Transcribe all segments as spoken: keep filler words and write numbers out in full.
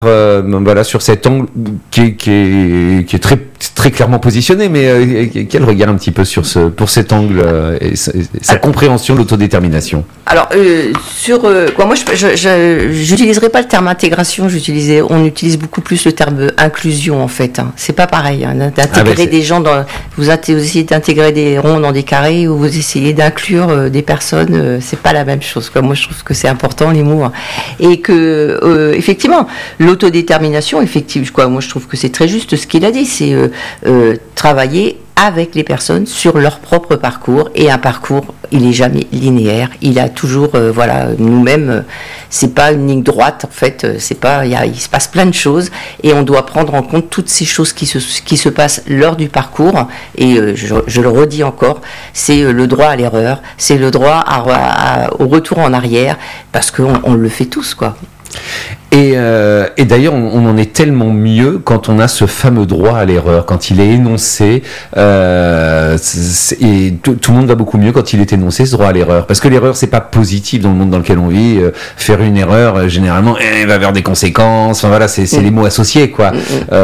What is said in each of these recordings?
Euh, voilà, sur cet angle qui est, qui est, qui est très, très clairement positionné, mais euh, quel regard un petit peu sur ce, pour cet angle euh, et sa, et sa Alors, compréhension de l'autodétermination? Alors, euh, sur euh, quoi, moi, je, je, j'utiliserai pas le terme intégration, j'utilisais, on utilise beaucoup plus le terme inclusion en fait. Hein. C'est pas pareil, hein, d'intégrer ah ben des gens dans, vous, vous essayez d'intégrer des ronds dans des carrés ou vous essayez d'inclure euh, des personnes, euh, c'est pas la même chose. Quoi. Moi, je trouve que c'est important les mots hein. Et que euh, effectivement. L'autodétermination, effectivement, quoi, moi je trouve que c'est très juste ce qu'il a dit, c'est euh, euh, travailler avec les personnes sur leur propre parcours, et un parcours, il est jamais linéaire, il a toujours, euh, voilà, nous-mêmes, euh, c'est pas une ligne droite, en fait, euh, c'est pas, il, y a, il se passe plein de choses, et on doit prendre en compte toutes ces choses qui se, qui se passent lors du parcours, et euh, je, je le redis encore, c'est euh, le droit à l'erreur, c'est le droit à, à, au retour en arrière, parce qu'on on le fait tous, quoi. Et, euh, et d'ailleurs, on, on en est tellement mieux quand on a ce fameux droit à l'erreur, quand il est énoncé. Euh, c'est, et tout, tout le monde va beaucoup mieux quand il est énoncé, ce droit à l'erreur. Parce que l'erreur, c'est pas positif dans le monde dans lequel on vit. Euh, faire une erreur, euh, généralement, eh, il va avoir des conséquences. Enfin voilà, c'est, c'est mmh. les mots associés, quoi. Mmh.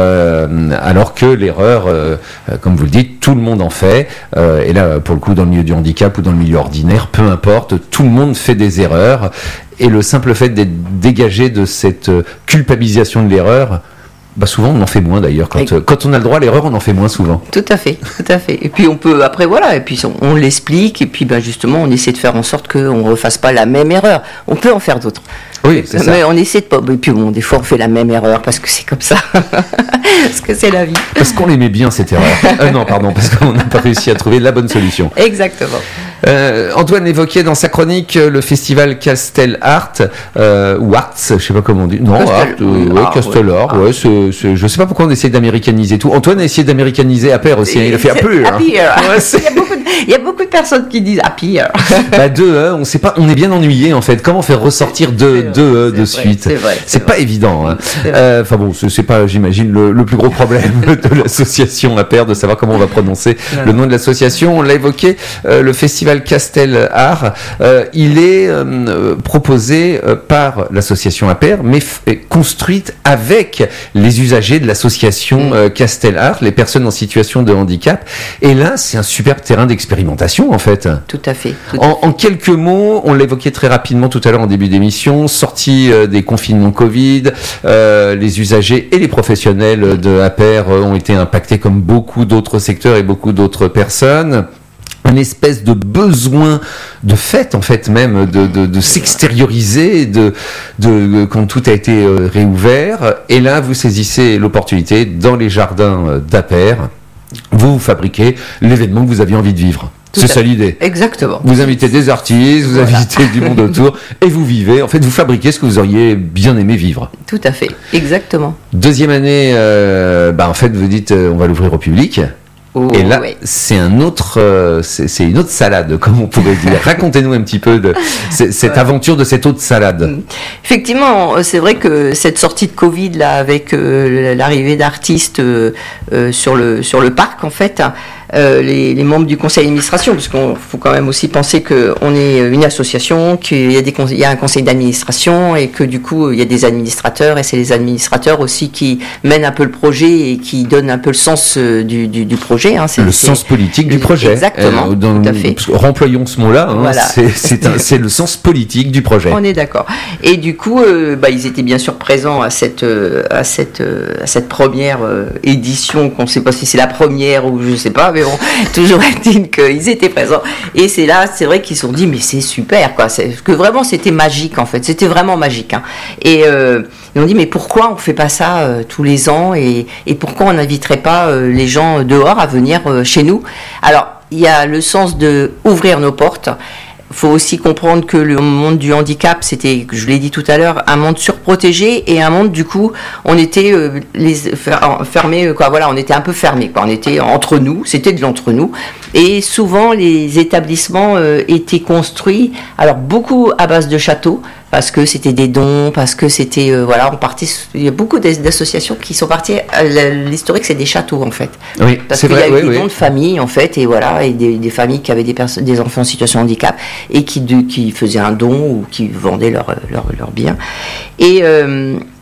Euh, alors que l'erreur, euh, comme vous le dites, tout le monde en fait. Euh, et là, pour le coup, dans le milieu du handicap ou dans le milieu ordinaire, peu importe, tout le monde fait des erreurs. Et le simple fait d'être dégagé de cette culpabilisation de l'erreur, bah souvent on en fait moins d'ailleurs. Quand, et... quand on a le droit à l'erreur, on en fait moins souvent. Tout à fait, tout à fait. Et puis on peut, après voilà, et puis on, on l'explique, et puis bah, justement on essaie de faire en sorte qu'on ne refasse pas la même erreur. On peut en faire d'autres. Oui, c'est ça. Mais on essaie de pas. Et puis bon, des fois on fait la même erreur parce que c'est comme ça. Parce que c'est la vie. Parce qu'on l'aimait bien cette erreur. euh, non, pardon, parce qu'on n'a pas réussi à trouver la bonne solution. Exactement. Euh, Antoine évoquait dans sa chronique le festival Castel Art, euh, ou Arts, je sais pas comment on dit. Non, Castel, Art, euh, ouais, Castel Art, ouais, ouais c'est, c'est, je sais pas pourquoi on essaie d'américaniser tout. Antoine a essayé d'américaniser Aper aussi, il a fait Aper. Hein. Ouais, il, y a beaucoup de, il y a beaucoup de personnes qui disent Aper. Bah, deux E, on sait pas, on est bien ennuyé en fait. Comment faire ressortir deux, deux E de vrai, suite? C'est vrai. C'est, c'est pas vrai. Évident. Hein. Enfin euh, bon, c'est, c'est pas, j'imagine, le, le plus gros problème de l'association Aper, de savoir comment on va prononcer non. le nom de l'association. On l'a évoqué, euh, le festival Castel Art, euh, il est euh, proposé euh, par l'association Aper, mais f- construite avec les usagers de l'association euh, Castel Art, les personnes en situation de handicap. Et là, c'est un superbe terrain d'expérimentation, en fait. Tout à fait. Tout en, à fait. en quelques mots, on l'évoquait très rapidement tout à l'heure en début d'émission, sortie euh, des confinements Covid, euh, les usagers et les professionnels de Aper euh, ont été impactés comme beaucoup d'autres secteurs et beaucoup d'autres personnes. Une espèce de besoin de fête, en fait, même, de, de, de s'extérioriser, de, de, quand tout a été euh, réouvert. Et là, vous saisissez l'opportunité dans les jardins d'Aper. Vous, vous fabriquez l'événement que vous aviez envie de vivre. Tout c'est ça l'idée. Exactement. Vous invitez des artistes, vous voilà. invitez du monde autour, et vous vivez. En fait, vous fabriquez ce que vous auriez bien aimé vivre. Tout à fait. Exactement. Deuxième année, euh, bah, en fait, vous dites, euh, on va l'ouvrir au public. Oh, et là, ouais. c'est un autre, euh, c'est, c'est une autre salade, comme on pourrait dire. Racontez-nous un petit peu de c- cette ouais. aventure de cette autre salade. Effectivement, c'est vrai que cette sortie de Covid là, avec euh, l'arrivée d'artistes euh, euh, sur le sur le parc, en fait. Euh, les, les membres du conseil d'administration, parce qu'il faut quand même aussi penser qu'on est une association, qu'il y a, des, il y a un conseil d'administration et que du coup il y a des administrateurs et c'est les administrateurs aussi qui mènent un peu le projet et qui donnent un peu le sens du, du, du projet. Hein. C'est, le c'est, sens politique le, du projet. Exactement, euh, dans, tout à fait. Remployons ce mot-là, hein, voilà. c'est, c'est, un, c'est le sens politique du projet. On est d'accord. Et du coup, euh, bah, ils étaient bien sûr présents à cette, euh, à cette, euh, à cette première euh, édition, qu'on ne sait pas si c'est la première ou je ne sais pas, mais bon, toujours est-il qu'ils étaient présents. Et c'est là, c'est vrai qu'ils se sont dit, mais c'est super, quoi. C'est, que vraiment, c'était magique, en fait. C'était vraiment magique. Hein. Et euh, ils ont dit, mais pourquoi on ne fait pas ça euh, tous les ans et, et pourquoi on n'inviterait pas euh, les gens dehors à venir euh, chez nous? Alors, il y a le sens de ouvrir nos portes. Il faut aussi comprendre que le monde du handicap, c'était, je l'ai dit tout à l'heure, un monde surprotégé et un monde, du coup, on était euh, les, fermés, quoi, voilà, on était un peu fermés, quoi, on était entre nous, c'était de l'entre-nous. Et souvent, les établissements euh, étaient construits, alors beaucoup à base de châteaux, parce que c'était des dons, parce que c'était, euh, voilà, on partait, il y a beaucoup d'associations qui sont parties, euh, l'historique c'est des châteaux en fait. Oui, parce c'est qu'il vrai, y a eu oui, des oui. dons de famille en fait, et voilà, et des, des familles qui avaient des, perso- des enfants en situation de handicap, et qui, de, qui faisaient un don ou qui vendaient leurs leur, leur biens. Et, euh,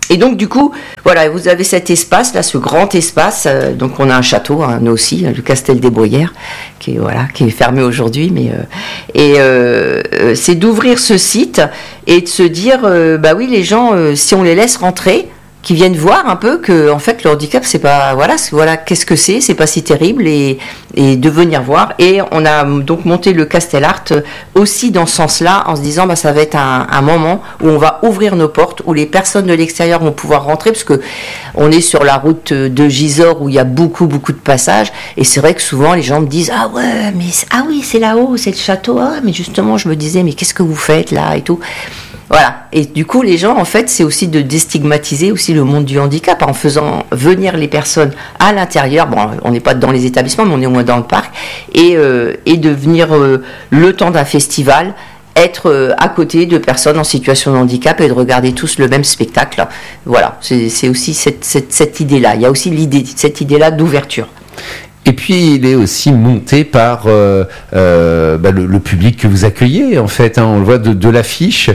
Et donc du coup, voilà, vous avez cet espace là, ce grand espace. Euh, donc on a un château, hein, nous aussi, le Castel des Bruyères, qui est voilà, qui est fermé aujourd'hui. Mais euh, et euh, euh, c'est d'ouvrir ce site et de se dire, euh, bah oui, les gens, euh, si on les laisse rentrer, qui viennent voir un peu que en fait le handicap c'est pas voilà c'est, voilà qu'est-ce que c'est c'est pas si terrible et et de venir voir. Et on a donc monté le Castel Art aussi dans ce sens-là, en se disant bah ça va être un, un moment où on va ouvrir nos portes, où les personnes de l'extérieur vont pouvoir rentrer, parce que on est sur la route de Gisors où il y a beaucoup beaucoup de passages, et c'est vrai que souvent les gens me disent ah ouais mais ah oui c'est là-haut, c'est le château, ah mais justement je me disais mais qu'est-ce que vous faites là et tout. Voilà. Et du coup, les gens, en fait, c'est aussi de déstigmatiser aussi le monde du handicap en faisant venir les personnes à l'intérieur. Bon, on n'est pas dans les établissements, mais on est au moins dans le parc. Et, euh, et de venir euh, le temps d'un festival, être euh, à côté de personnes en situation de handicap et de regarder tous le même spectacle. Voilà. C'est, c'est aussi cette, cette, cette idée-là. Il y a aussi l'idée, cette idée-là d'ouverture. Et puis il est aussi monté par euh, euh, bah, le, le public que vous accueillez en fait. Hein, on le voit de, de l'affiche,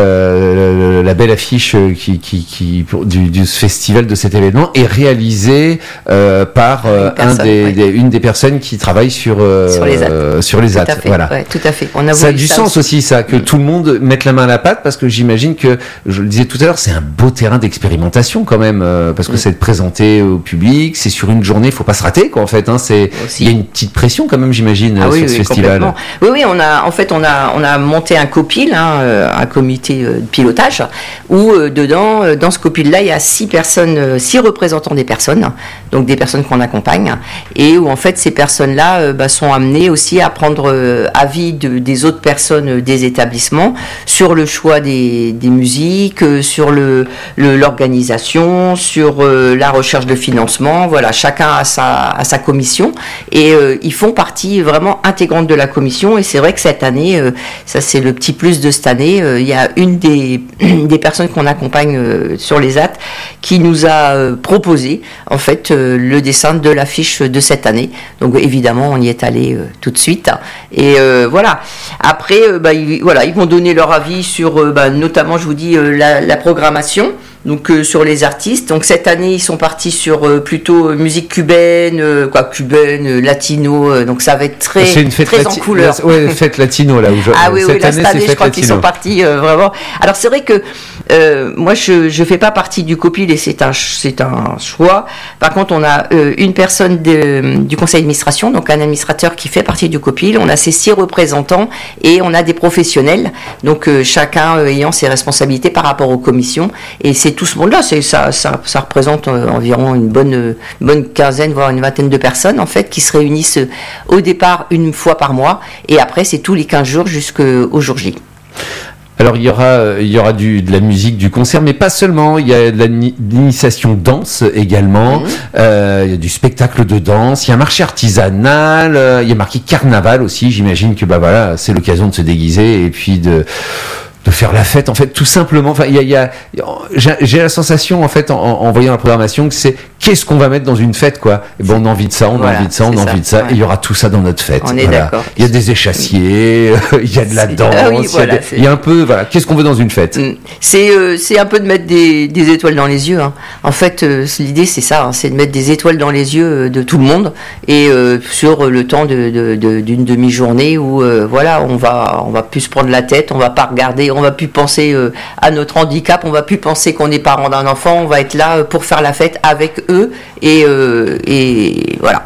euh, la belle affiche qui, qui, qui du, du festival, de cet événement, est réalisée euh, par euh, personne, un des, oui. des, une des personnes qui travaille sur euh, sur les A T. Sur les A T. Voilà. Ouais, tout à fait. On a ça a du ça sens aussi, aussi ça, que mmh. tout le monde mette la main à la pâte, parce que j'imagine que, je le disais tout à l'heure, c'est un beau terrain d'expérimentation quand même, euh, parce que mmh. c'est de présenter au public, c'est sur une journée, faut pas se rater quoi en fait. Hein, c'est il y a une petite pression quand même, j'imagine, ah, sur oui, ce oui, festival. Oui, oui, on a en fait on a on a monté un copil, hein, un comité de pilotage, où euh, dedans, euh, dans ce copil-là, il y a six personnes, euh, six représentants des personnes, donc des personnes qu'on accompagne, et où en fait ces personnes-là euh, bah, sont amenées aussi à prendre euh, avis de, des autres personnes euh, des établissements sur le choix des, des musiques, euh, sur le, le l'organisation, sur euh, la recherche de financement. Voilà, chacun a sa a sa commission. Et euh, ils font partie vraiment intégrante de la commission. Et c'est vrai que cette année, euh, ça c'est le petit plus de cette année, euh, il y a une des, des personnes qu'on accompagne euh, sur les A T qui nous a euh, proposé en fait euh, le dessin de l'affiche de cette année. Donc évidemment, on y est allé euh, tout de suite. Et euh, voilà. Après, euh, bah, ils, voilà, ils vont donner leur avis sur, euh, bah, notamment, je vous dis, euh, la, la programmation. Donc euh, sur les artistes. Donc cette année ils sont partis sur euh, plutôt euh, musique cubaine, euh, quoi cubaine, euh, latino. Euh, donc ça va être très c'est une fête très lati- en couleur. La, ouais, fête latino là où je, ah oui cette oui là, année, cette année c'est je crois latino. qu'ils sont partis euh, vraiment. Alors c'est vrai que euh, moi je je fais pas partie du copil et c'est un c'est un choix. Par contre on a euh, une personne de, du conseil d'administration, donc un administrateur qui fait partie du copil. On a ces six représentants et on a des professionnels. Donc euh, chacun euh, ayant ses responsabilités par rapport aux commissions, et c'est tout ce monde là. C'est Ça, ça, ça représente euh, environ une bonne, euh, une bonne quinzaine, voire une vingtaine de personnes, en fait, qui se réunissent euh, au départ une fois par mois, et après, c'est tous les quinze jours jusqu'au jour J. Alors il y aura, il y aura du, de la musique, du concert, mais pas seulement. Il y a de, la, de l'initiation danse également. Mmh. Euh, il y a du spectacle de danse. Il y a un marché artisanal. Euh, il y a marqué carnaval aussi. J'imagine que bah voilà, c'est l'occasion de se déguiser et puis de de faire la fête en fait, tout simplement. Enfin, il y a, il y a j'ai, j'ai la sensation en fait en, en voyant la programmation que c'est qu'est-ce qu'on va mettre dans une fête quoi. Et bon, on a envie de ça, on voilà, a envie de ça, on a envie de ça, ouais. Et il y aura tout ça dans notre fête. On est voilà. d'accord. Il y a des échassiers, il y a de la danse, ah oui, il, voilà, y a des, il y a un peu voilà, qu'est-ce qu'on veut dans une fête. C'est euh, c'est un peu de mettre des, des étoiles dans les yeux. Hein. En fait, euh, l'idée c'est ça, hein, c'est de mettre des étoiles dans les yeux de tout le monde et euh, sur le temps de, de, de d'une demi-journée où euh, voilà, on va on va plus se prendre la tête, on va pas regarder, on va plus penser à notre handicap, on va plus penser qu'on est parent d'un enfant, on va être là pour faire la fête avec eux et, euh, et voilà.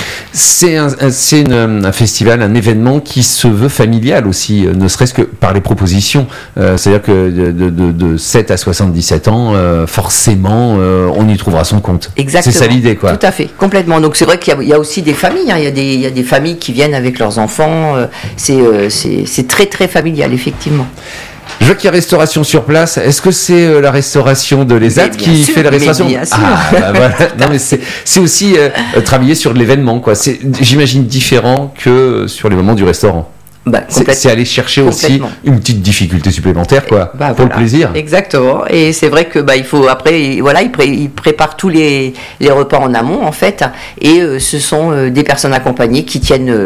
C'est, un, c'est une, un festival, un événement qui se veut familial aussi, ne serait-ce que par les propositions. Euh, c'est-à-dire que de, de, de sept à soixante-dix-sept ans, euh, forcément, euh, on y trouvera son compte. Exactement. C'est ça l'idée, quoi. Tout à fait, complètement. Donc c'est vrai qu'il y a, il y a aussi des familles, hein. il, y a des, il y a des familles qui viennent avec leurs enfants. Euh, c'est, euh, c'est, c'est très très familial, effectivement. Je vois qu'il y a restauration sur place. Est-ce que c'est euh, la restauration de l'E S A T qui sûr, fait la restauration? Bien sûr. Ah, bah voilà. Non, mais c'est, c'est aussi euh, travailler sur de l'événement, quoi. C'est, j'imagine, différent que sur les moments du restaurant. Bah, c'est, c'est aller chercher aussi une petite difficulté supplémentaire, quoi, bah, pour voilà. le plaisir. Exactement. Et c'est vrai que bah il faut après, voilà, ils, pré, ils préparent tous les les repas en amont en fait, et euh, ce sont euh, des personnes accompagnées qui tiennent euh,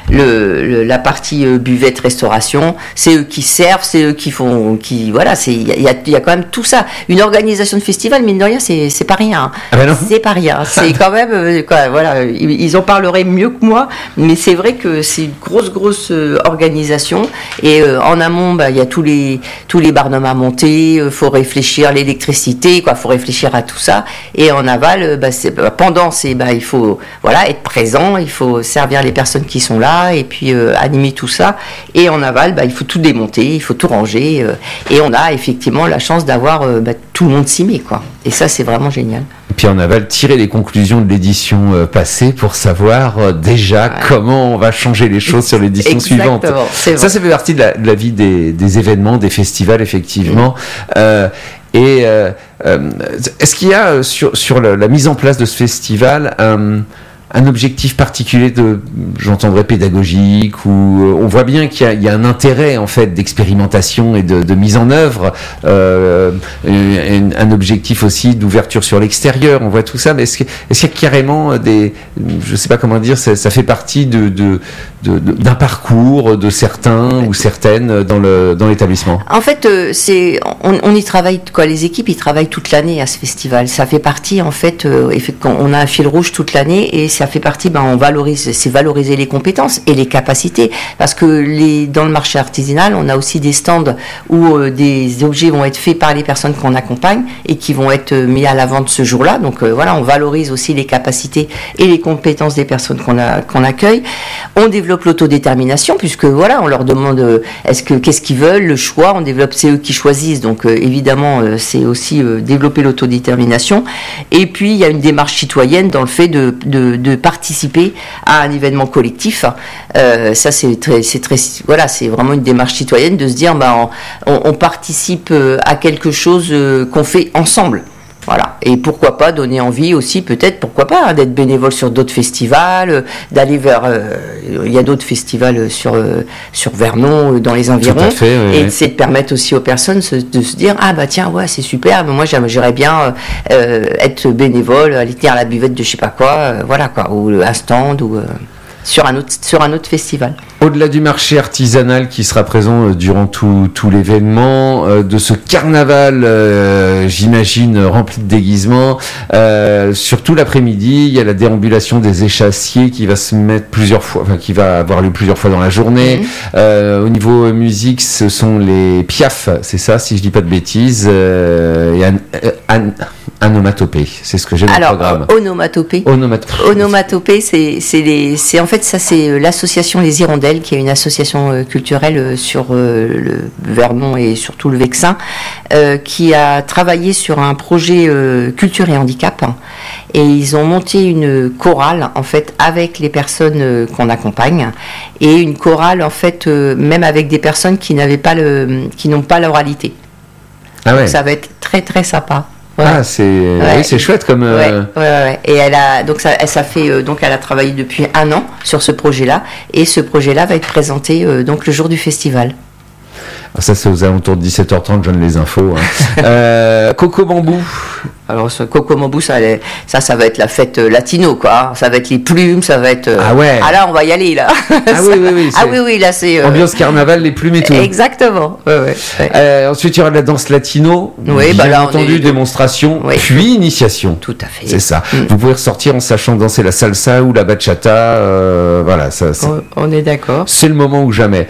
le, le, la partie euh, buvette restauration, c'est eux qui servent, c'est eux qui font, qui voilà, c'est il y, y a il y a quand même tout ça. Une organisation de festival, mine de rien, c'est c'est pas rien. Ah ben non. C'est pas rien. C'est quand même euh, quoi, voilà, ils, ils en parleraient mieux que moi, mais c'est vrai que c'est une grosse grosse euh, organisation et euh, en amont, bah il y a tous les tous les barnums à monter, euh, faut réfléchir l'électricité, quoi, faut réfléchir à tout ça et en aval, euh, bah, c'est bah, pendant c'est bah il faut voilà être présent, il faut servir les personnes qui sont là et puis euh, animer tout ça et en aval, bah il faut tout démonter, il faut tout ranger euh, et on a effectivement la chance d'avoir euh, bah, tout le monde s'y met quoi. Et ça c'est vraiment génial. Et puis en aval, tirer les conclusions de l'édition euh, passée pour savoir euh, déjà ouais. comment on va changer les choses sur l'édition Exactement, suivante. C'est ça, ça fait partie de la, de la vie des, des événements, des festivals, effectivement. Mmh. Euh, et euh, euh, est-ce qu'il y a sur, sur la, la mise en place de ce festival un, un objectif particulier de, j'entendrais pédagogique, ou on voit bien qu'il y a, il y a un intérêt en fait d'expérimentation et de, de mise en œuvre, euh, un, un objectif aussi d'ouverture sur l'extérieur. On voit tout ça, mais est-ce, que, est-ce qu'il y a carrément des, je sais pas comment dire, ça, ça fait partie de, de, de, de d'un parcours de certains ou certaines dans le dans l'établissement? En fait, euh, c'est on, on y travaille quoi, les équipes ils travaillent toute l'année à ce festival. Ça fait partie en fait, euh, on a un fil rouge toute l'année et ça fait partie, ben, on valorise, c'est valoriser les compétences et les capacités, parce que les, dans le marché artisanal, on a aussi des stands où euh, des objets vont être faits par les personnes qu'on accompagne et qui vont être mis à la vente ce jour-là. Donc euh, voilà, on valorise aussi les capacités et les compétences des personnes qu'on a, qu'on accueille. On développe l'autodétermination, puisque voilà, on leur demande euh, est-ce que qu'est-ce qu'ils veulent, le choix. On développe, c'est eux qui choisissent. Donc euh, évidemment, euh, c'est aussi euh, développer l'autodétermination. Et puis il y a une démarche citoyenne dans le fait de, de, de participer à un événement collectif. Euh, ça c'est très, c'est très, voilà, c'est vraiment une démarche citoyenne de se dire, bah, on, on participe à quelque chose qu'on fait ensemble. Voilà. Et pourquoi pas donner envie aussi, peut-être, pourquoi pas, hein, d'être bénévole sur d'autres festivals, euh, d'aller vers, euh, il y a d'autres festivals sur euh, sur Vernon, euh, dans les environs, Tout à fait, oui, et oui. c'est de permettre aussi aux personnes se, de se dire, ah bah tiens, ouais, c'est super, mais moi j'aimerais bien euh, être bénévole, aller tenir la buvette de je sais pas quoi, euh, voilà quoi, ou un stand, ou euh, sur un autre sur un autre festival. Au-delà du marché artisanal qui sera présent euh, durant tout, tout l'événement, euh, de ce carnaval, euh, j'imagine, rempli de déguisements, euh, surtout l'après-midi, il y a la déambulation des échassiers qui va se mettre plusieurs fois, enfin, qui va avoir lieu plusieurs fois dans la journée. Mmh. Euh, au niveau musique, ce sont les Piaf, c'est ça, si je dis pas de bêtises, euh, et an, an, Onomatopée, c'est ce que j'ai dans Alors, le programme. Onomatopée. Onomatopée. Onomatopée, c'est, c'est les, c'est en fait ça, c'est l'association Les Hirondelles, qui est une association euh, culturelle euh, sur euh, le Vernon et surtout le Vexin, euh, qui a travaillé sur un projet euh, culture et handicap, hein, et ils ont monté une chorale en fait avec les personnes euh, qu'on accompagne, et une chorale en fait euh, même avec des personnes qui n'avaient pas le, qui n'ont pas l'oralité. Ah ouais. Donc ça va être très très sympa. Ouais. Ah, c'est, ouais. oui, c'est chouette comme. Euh... Ouais, ouais, ouais. Et elle a donc ça, elle, ça fait euh, donc elle a travaillé depuis un an sur ce projet-là, et ce projet-là va être présenté euh, donc le jour du festival. Alors ça, c'est aux alentours de dix-sept heures trente, je donne les infos. Hein. euh, Coco Bambou. Alors ce Coco Bambou, ça, ça, ça va être la fête euh, latino, quoi. Ça va être les plumes, ça va être. Euh... Ah ouais. Ah là, on va y aller là. Ah ça... oui, oui, oui. Ah oui, oui, là c'est. Euh... Ambiance carnaval, les plumes et tout. Exactement. Ouais, ouais, ouais. Euh, ensuite, il y aura de la danse latino. Oui, bien bah là, entendu, est... démonstration, oui. puis initiation. Tout à fait. C'est ça. Mm. Vous pouvez ressortir en sachant danser la salsa ou la bachata. Euh, voilà, ça. On, on est d'accord. C'est le moment ou jamais.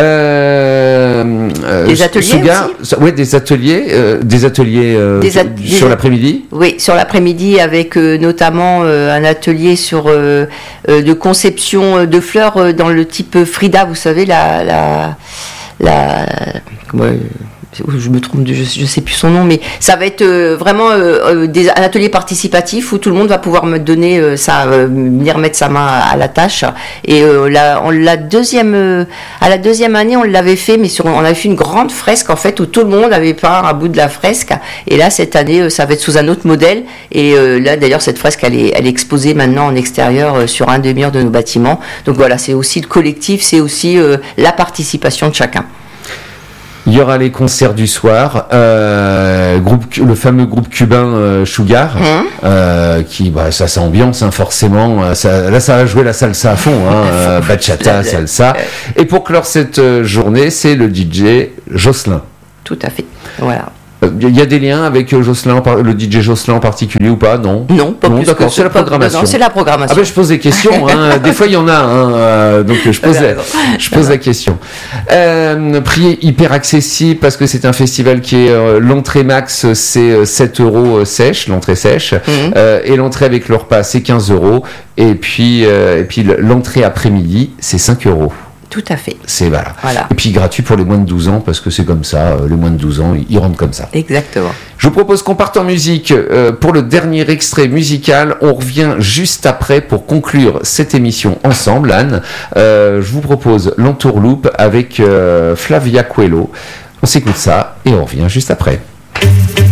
Euh, des ateliers Souga, aussi. Ouais, des ateliers, euh, des ateliers euh, des at- sur des l'après-midi. Oui, sur l'après-midi avec euh, notamment euh, un atelier sur euh, euh, de conception de fleurs euh, dans le type Frida, vous savez la la la comment, euh, je me trompe, je, je sais plus son nom, mais ça va être euh, vraiment euh, des, un atelier participatif où tout le monde va pouvoir me donner euh, ça, euh, venir mettre sa main à, à la tâche. Et euh, la, on, la deuxième, euh, à la deuxième année, on l'avait fait, mais sur, on avait fait une grande fresque en fait où tout le monde avait peint un bout de la fresque. Et là, cette année, euh, ça va être sous un autre modèle. Et euh, là, d'ailleurs, cette fresque, elle est, elle est exposée maintenant en extérieur euh, sur un demi-heure de nos bâtiments. Donc voilà, c'est aussi le collectif, c'est aussi euh, la participation de chacun. Il y aura les concerts du soir, euh, groupe, le fameux groupe cubain euh, Sugar, mmh. euh, qui, bah, ça s'ambiance hein, forcément. Ça, là, ça va jouer la salsa à fond, hein, euh, bachata, salsa. Et pour clore cette euh, journée, c'est le D J Jocelyn. Tout à fait. Voilà. Il y a des liens avec Jocelyn, le D J Jocelyn en particulier ou pas? Non. Non, pas non, plus d'accord, que c'est la programmation. Non, c'est la programmation. Ah ben je pose des questions. Hein. Des fois il y en a. Hein, euh, donc je pose, la, je pose la question. Euh, prix hyper accessible parce que c'est un festival qui est euh, l'entrée max c'est sept euros sèche, l'entrée sèche, mm-hmm. euh, et l'entrée avec le repas c'est quinze euros. Et puis euh, et puis l'entrée après-midi c'est cinq euros. Tout à fait. C'est voilà. voilà. Et puis gratuit pour les moins de douze ans parce que c'est comme ça, les moins de douze ans, ils rentrent comme ça. Exactement. Je vous propose qu'on parte en musique euh, pour le dernier extrait musical. On revient juste après pour conclure cette émission ensemble, Anne. Euh, je vous propose l'entourloupe avec euh, Flavia Coelho. On s'écoute ça et on revient juste après.